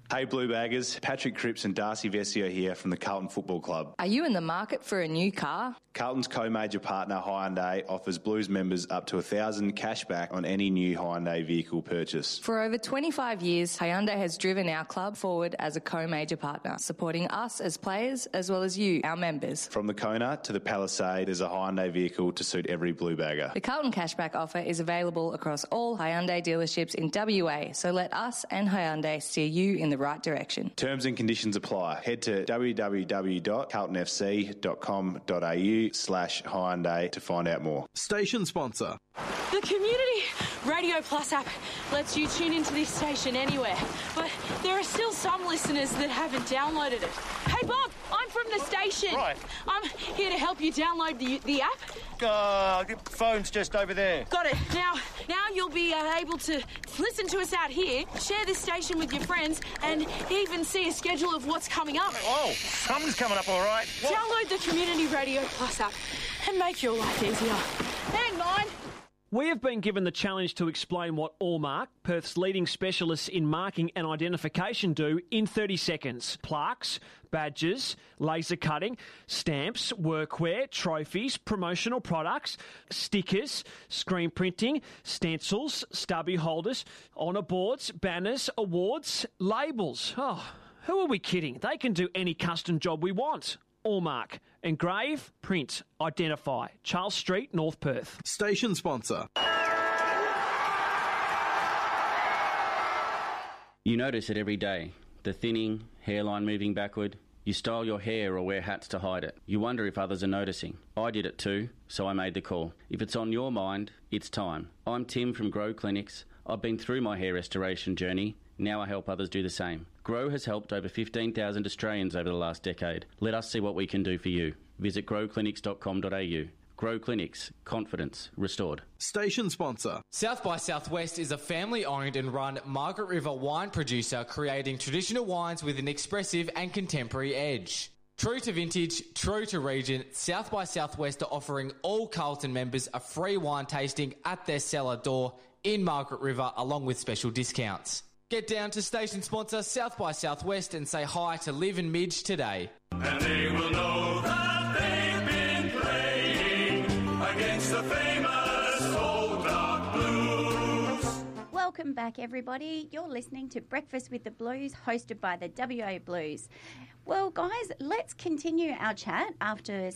Hey Blue Baggers, Patrick Cripps and Darcy Vesio here from the Carlton Football Club. Are you in the market for a new car? Carlton's co-major partner Hyundai offers Blues members up to $1,000 cash back on any new Hyundai vehicle purchase. For over 25 years, Hyundai has driven our club forward as a co-major partner, supporting us as players as well as you, our members. From the Kona to the Palisade, there's a Hyundai vehicle to suit every Blue Bagger. The Carlton cashback offer is available across all Hyundai dealerships in WA, so let us and Hyundai steer you in the right direction. Terms and conditions apply. Head to www.carltonfc.com.au/Hyundai to find out more. Station sponsor. The Community Radio Plus app lets you tune into this station anywhere, but there are still some listeners that haven't downloaded it. Hey Bob, I'm from the station. Right. I'm here to help you download the app. Phone's just over there. Got it. Now you'll be able to listen to us out here, share this station with your friends, and even see a schedule of what's coming up. Oh, something's coming up all right. What? Download the Community Radio Plus app and make your life easier. And mine. We have been given the challenge to explain what Allmark, Perth's leading specialists in marking and identification, do in 30 seconds. Plaques, badges, laser cutting, stamps, workwear, trophies, promotional products, stickers, screen printing, stencils, stubby holders, honour boards, banners, awards, labels. Oh, who are we kidding? They can do any custom job we want. Allmark. Engrave, print, identify. Charles Street, North Perth. Station sponsor. You notice it every day. The thinning, hairline moving backward. You style your hair or wear hats to hide it. You wonder if others are noticing. I did it too, so I made the call. If it's on your mind, it's time. I'm Tim from Grow Clinics. I've been through my hair restoration journey. Now I help others do the same. Grow has helped over 15,000 Australians over the last decade. Let us see what we can do for you. Visit growclinics.com.au. Grow Clinics. Confidence restored. Station sponsor. South by Southwest is a family-owned and run Margaret River wine producer creating traditional wines with an expressive and contemporary edge. True to vintage, true to region, South by Southwest are offering all Carlton members a free wine tasting at their cellar door in Margaret River along with special discounts. Get down to station sponsor South by Southwest and say hi to Liv and Midge today. And they will know that they've been playing against the famous Old Dark Blues. Welcome back, everybody. You're listening to Breakfast with the Blues, hosted by the WA Blues. Well, guys, let's continue our chat after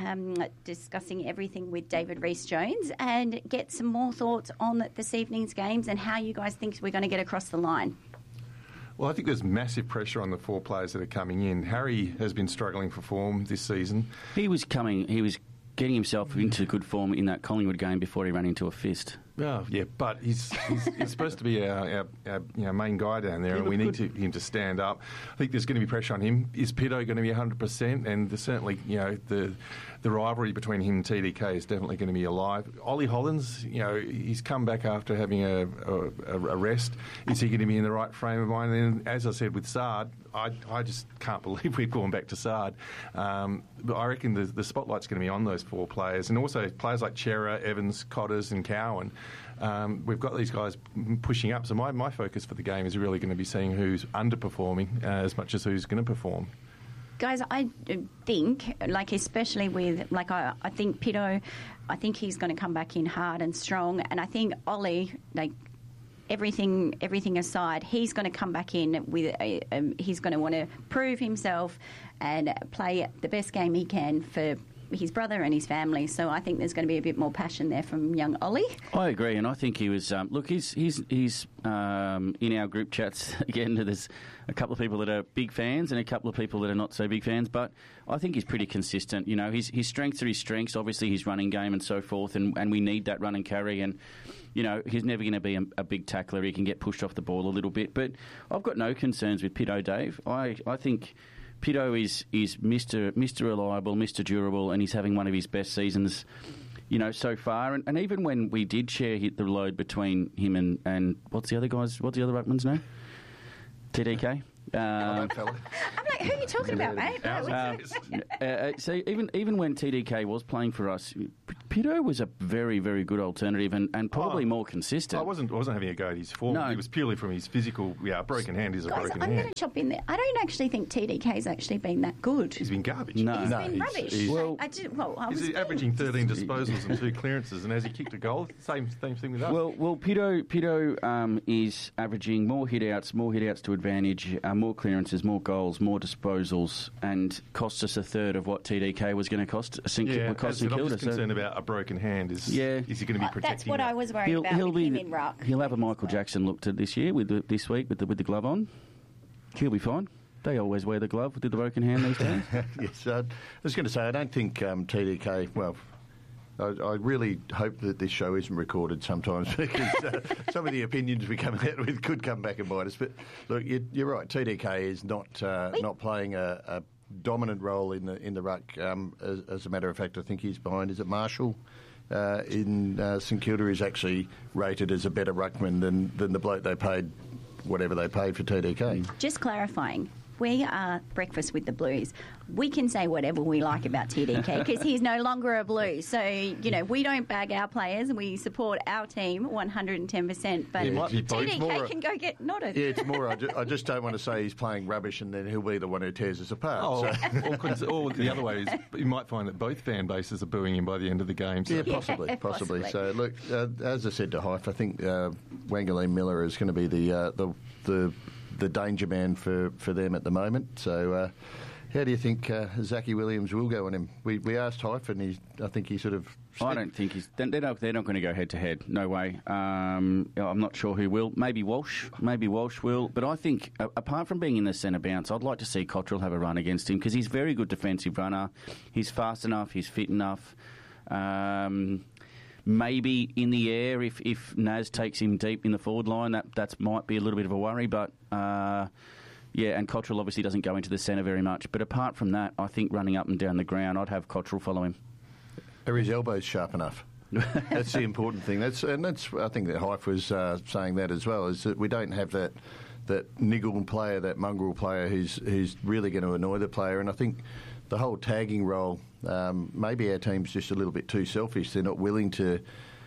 discussing everything with David Rees-Jones and get some more thoughts on this evening's games and how you guys think we're going to get across the line. Well, I think there's massive pressure on the four players that are coming in. Harry has been struggling for form this season. He was getting himself into good form in that Collingwood game before he ran into a fist. Oh, yeah, but he's supposed to be our main guy down there, and we need him to stand up. I think there's going to be pressure on him. Is Pito going to be 100%? And certainly, the rivalry between him and TDK is definitely going to be alive. Ollie Hollins, he's come back after having a rest. Is he going to be in the right frame of mind? And as I said with Saad, I just can't believe we've gone back to Saad. But I reckon the spotlight's going to be on those four players, and also players like Chera, Evans, Cotters and Cowan. We've got these guys pushing up, so my focus for the game is really going to be seeing who's underperforming as much as who's going to perform. Guys, I think, especially with, I think Pito, I think he's going to come back in hard and strong, and I think Ollie, everything aside, he's going to come back in with he's going to want to prove himself and play the best game he can for his brother and his family. So I think there's going to be a bit more passion there from young Ollie. I agree, and I think he was he's in our group chats again. There's a couple of people that are big fans and a couple of people that are not so big fans, but I think he's pretty consistent. His strengths are his strengths, obviously his running game and so forth, and we need that run and carry, and he's never going to be a big tackler. He can get pushed off the ball a little bit, but I've got no concerns with Pito, Dave. I think Pito is Mr. Reliable, Mr. Durable, and he's having one of his best seasons, so far. And even when we did share the load between him and what's the other ruckman's name? TDK. I'm like, who are you talking about, mate? So even when TDK was playing for us, Pido was a very, very good alternative and probably more consistent. I wasn't having a go at his form. No. It was purely from his physical. Yeah, a broken hand is a Guys, broken I'm hand. going to chop in there. I don't actually think TDK's actually been that good. He's been garbage. He's been rubbish. He's He's averaging 13 disposals and 2 clearances, and has he kicked a goal? Same thing with us. Well, Pido is averaging more hit-outs to advantage, more clearances, more goals, more disposals, and costs us a third of what TDK was going to cost St Kilda. I'm just concerned about a broken hand. Is he going to be protecting That's what that? I was worried about with him in ruck. He'll have a Michael Jackson look to this year this week with the glove on. He'll be fine. They always wear the glove with the broken hand these days. Yes, I was going to say, I don't think TDK, well, I really hope that this show isn't recorded sometimes because some of the opinions we come out with could come back and bite us. But look, you're right. TDK is not playing a dominant role in the ruck. As a matter of fact, I think he's behind. Is it Marshall in St Kilda is actually rated as a better ruckman than the bloke they paid, whatever they paid for TDK. Just clarifying. We are Breakfast with the Blues. We can say whatever we like about TDK because he's no longer a Blue. So, we don't bag our players and we support our team 110%. But TDK can go get nodded. Yeah, it's more, I just don't want to say he's playing rubbish and then he'll be the one who tears us apart. Or the other way is you might find that both fan bases are booing him by the end of the game. So. Yeah, possibly. So, look, as I said to Hyfe, I think Wangaleen Miller is going to be the danger man for them at the moment. So how do you think Zachy Williams will go on him? We asked Hyfe and I think he sort of... I don't think they're not going to go head-to-head. No way. I'm not sure who will. Maybe Walsh will. But I think, apart from being in the centre bounce, I'd like to see Cottrell have a run against him because he's a very good defensive runner. He's fast enough. He's fit enough. Maybe in the air, if Naz takes him deep in the forward line, that might be a little bit of a worry. But, and Cottrell obviously doesn't go into the centre very much. But apart from that, I think running up and down the ground, I'd have Cottrell follow him. Are his elbows sharp enough? That's the important thing. That's I think that Hyfe was saying that as well, is that we don't have that niggle player, that mongrel player who's really going to annoy the player. And I think the whole tagging role, maybe our team's just a little bit too selfish. They're not willing to,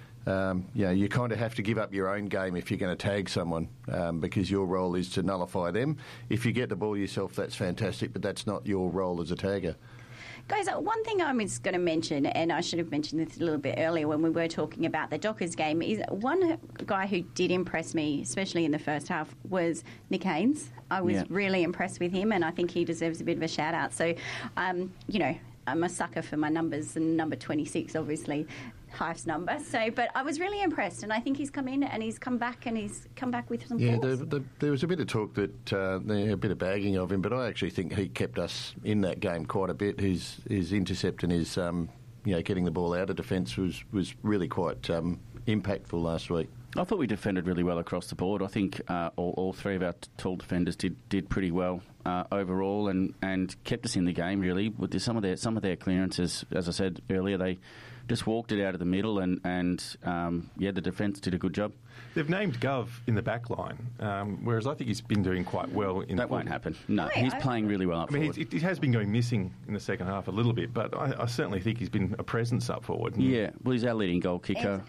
you kind of have to give up your own game if you're going to tag someone because your role is to nullify them. If you get the ball yourself, that's fantastic, but that's not your role as a tagger. Guys, one thing I was going to mention, and I should have mentioned this a little bit earlier when we were talking about the Dockers game, is one guy who did impress me, especially in the first half, was Nick Haynes. I was really impressed with him, and I think he deserves a bit of a shout-out. So, I'm a sucker for my numbers, and number 26, obviously, Hyfe's number. So, but I was really impressed, and I think he's come in and he's come back with some force. There was a bit of talk that a bit of bagging of him, but I actually think he kept us in that game quite a bit. His intercept and his getting the ball out of defence was really quite impactful last week. I thought we defended really well across the board. I think all three of our tall defenders did pretty well overall and kept us in the game really. With some of their clearances, as I said earlier, they just walked it out of the middle and the defence did a good job. They've named Gov in the back line, whereas I think he's been doing quite well. That won't happen. No, he's playing really well up forward. He has been going missing in the second half a little bit, but I certainly think he's been a presence up forward. Yeah, well, he's our leading goal kicker.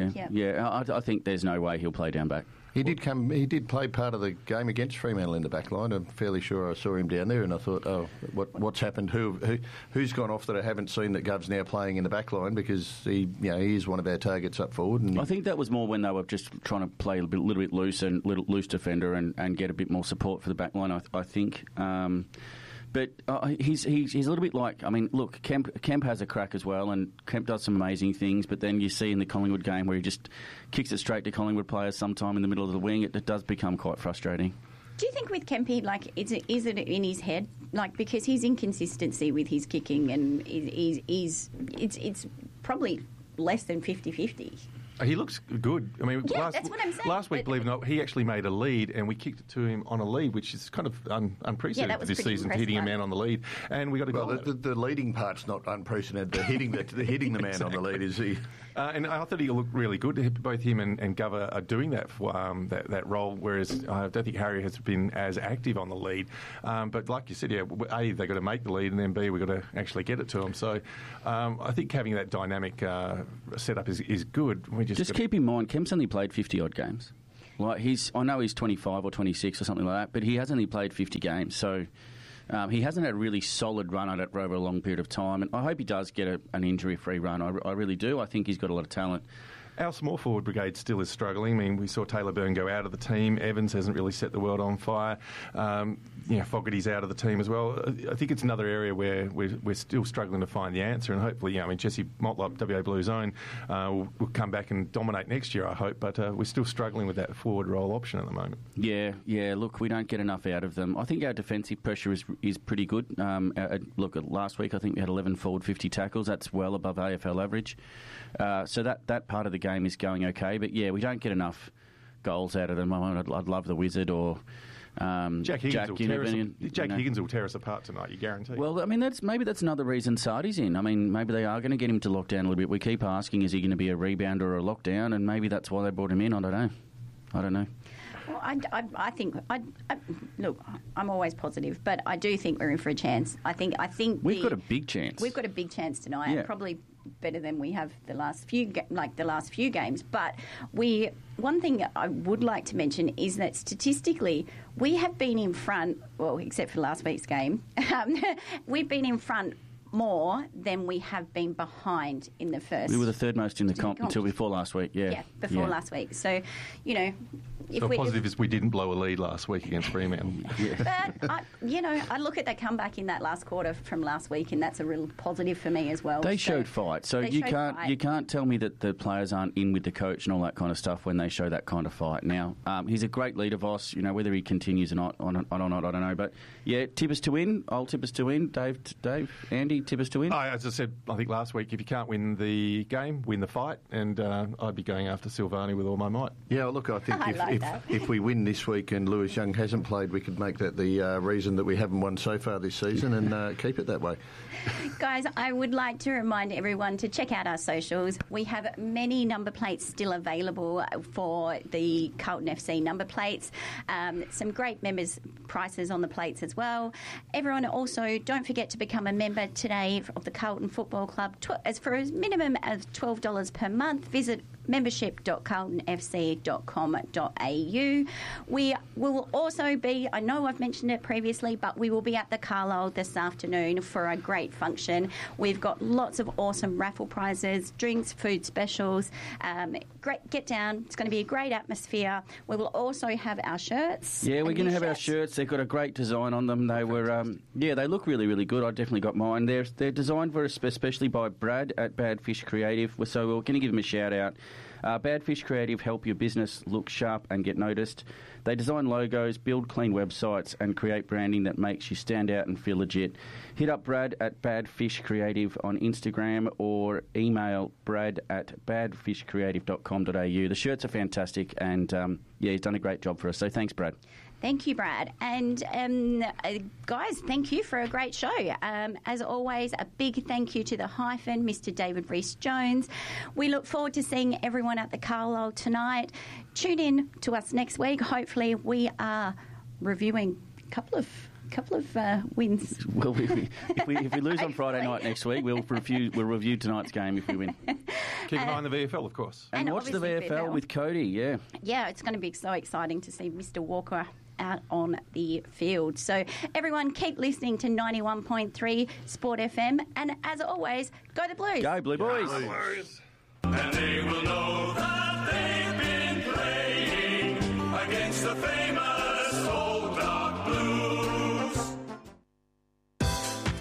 I think there's no way he'll play down back. He did play part of the game against Fremantle in the back line. I'm fairly sure I saw him down there, and I thought, what's happened? Who's gone off that I haven't seen that Gov's now playing in the back line because he is one of our targets up forward. And I think that was more when they were just trying to play a little bit loose and loose defender and get a bit more support for the back line. I think. But he's a little bit like, look, Kemp has a crack as well, and Kemp does some amazing things, but then you see in the Collingwood game where he just kicks it straight to Collingwood players sometime in the middle of the wing, it does become quite frustrating. Do you think with Kempy, is it in his head? Because his inconsistency with his kicking and it's probably less than 50-50. He looks good. I mean, Yeah, that's what I'm saying. last week, believe it or not, he actually made a lead, and we kicked it to him on a lead, which is kind of unprecedented was this pretty season, hitting a impressive. man on the lead, and we got a goal. Well, the leading part's not unprecedented. The hitting the man on the lead is he. And I thought he looked really good. Both him and Gova are doing that for that role, whereas I don't think Harry has been as active on the lead. But like you said, yeah, A, they've got to make the lead, and then B, we've got to actually get it to them. So I think having that dynamic setup is good. We just keep in mind, Kemp's only played 50-odd games. Like I know he's 25 or 26 or something like that, but he has only played 50 games, so... he hasn't had a really solid run at it over a long period of time, and I hope he does get an injury-free run. I really do. I think he's got a lot of talent. Our small forward brigade still is struggling. I mean, we saw Taylor Byrne go out of the team. Evans hasn't really set the world on fire. Fogarty's out of the team as well. I think it's another area where we're still struggling to find the answer, and hopefully, Jesse Motlop, WA Blues own, will come back and dominate next year, I hope, but we're still struggling with that forward role option at the moment. Yeah, look, we don't get enough out of them. I think our defensive pressure is pretty good. Look, last week I think we had 11 forward 50 tackles. That's well above AFL average. So that part of the game is going okay, but yeah, we don't get enough goals out of them. I'd love the Wizard or Jack Higgins will tear us apart tonight, you guarantee. Well, I mean, maybe that's another reason Sardi's in. I mean, maybe they are going to get him to lock down a little bit. We keep asking, is he going to be a rebounder or a lockdown? And maybe that's why they brought him in. I don't know. Well, I think look, I'm always positive, but I do think we're in for a chance. I think we've got a big chance. We've got a big chance tonight. Yeah. Probably better than we have the last few games. But one thing I would like to mention is that statistically, we have been in front. Well, except for last week's game, we've been in front more than we have been behind in the first. We were the third most in the comp until before last week. Yeah, before last week. So, if the positive is we didn't blow a lead last week against Fremantle. But I look at the comeback in that last quarter from last week, and that's a real positive for me as well. They showed fight, so you can't tell me that the players aren't in with the coach and all that kind of stuff when they show that kind of fight. Now, he's a great leader, Voss. Whether he continues or not, I don't know. But yeah, tip us to win. I'll tip us to win. Dave, Andy, tip us to win. As I said, I think last week, if you can't win the game, win the fight, and I'd be going after Silvani with all my might. Yeah, look, I think if we win this week and Lewis Young hasn't played, we could make that the reason that we haven't won so far this season and keep it that way. Guys, I would like to remind everyone to check out our socials. We have many number plates still available for the Carlton FC number plates. Some great members' prices on the plates as well. Everyone also, don't forget to become a member today of the Carlton Football Club. As for a minimum of $12 per month, visit membership.carltonfc.com.au. We will also be, I know I've mentioned it previously, but we will be at the Carlisle this afternoon for a great function. We've got lots of awesome raffle prizes, drinks, food specials. Great, get down. It's going to be a great atmosphere. We will also have our shirts. Yeah, we're going to have our shirts. They've got a great design on them. They were, they look really, really good. I definitely got mine. They're designed especially by Brad at Bad Fish Creative. So we're going to give him a shout out. Bad Fish Creative help your business look sharp and get noticed. They design logos, build clean websites, and create branding that makes you stand out and feel legit. Hit up Brad at Bad Fish Creative on Instagram or email brad@badfishcreative.com.au. The shirts are fantastic, and he's done a great job for us. So thanks, Brad. Thank you, Brad. And guys, thank you for a great show. As always, a big thank you to the Hyphen, Mr. David Rees-Jones. We look forward to seeing everyone at the Carlisle tonight. Tune in to us next week. Hopefully, we are reviewing a couple of wins. Well, if we lose on Friday night next week, we'll review tonight's game if we win. Keep an eye on the VFL, of course. And watch the VFL with Cody, yeah. Yeah, it's going to be so exciting to see Mr. Walker out on the field. So everyone keep listening to 91.3 Sport FM, and as always, go the Blues. Go Blue Boys. Go Blues. And they will know that they've been playing against the famous Old Dark Blues.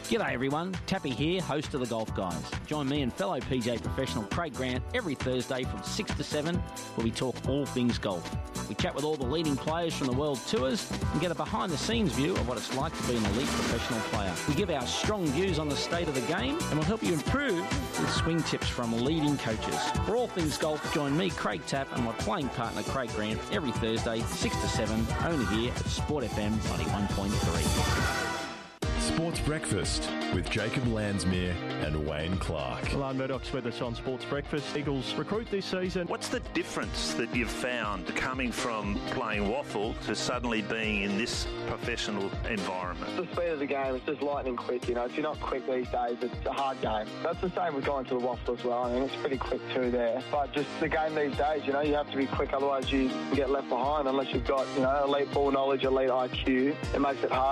G'day everyone, Tappy here, host of The Golf Guys. Join me and fellow PGA professional Craig Grant every Thursday from 6 to 7 where we talk all things golf. We chat with all the leading players from the world tours and get a behind-the-scenes view of what it's like to be an elite professional player. We give our strong views on the state of the game and we'll help you improve with swing tips from leading coaches. For all things golf, join me, Craig Tapp, and my playing partner Craig Grant every Thursday, 6 to 7, only here at Sport FM 91.3. Sports Breakfast with Jacob Landsmere and Wayne Clark. Alan Murdoch's with us on Sports Breakfast. Eagles recruit this season. What's the difference that you've found coming from playing waffle to suddenly being in this professional environment? The speed of the game is just lightning quick. You know, if you're not quick these days, it's a hard game. That's the same with going to the waffle as well. I mean, it's pretty quick too there. But just the game these days, you know, you have to be quick, otherwise you get left behind unless you've got, you know, elite ball knowledge, elite IQ. It makes it hard.